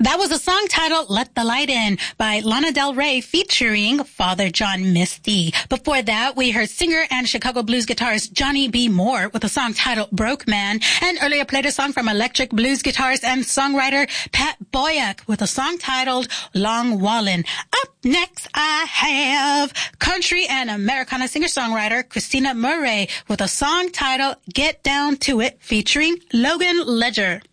That was a song titled Let the Light In by Lana Del Rey featuring Father John Misty. Before that, we heard singer and Chicago blues guitarist Johnny B. Moore with a song titled Broke Man. And earlier played a song from electric blues guitarist and songwriter Pat Boyack with a song titled Long Wallin'. Up next, I have country and Americana singer-songwriter Christina Murray with a song titled Get Down to It featuring Logan Ledger.